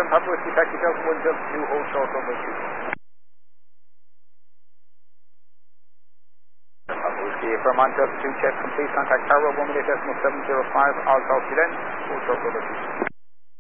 Papa Whiskey Taxi Delta 102, hold short runway 2. Papa Whiskey from on Delta 2, check complete, contact Tower 1.8.705, all south to then, hold short runway 2.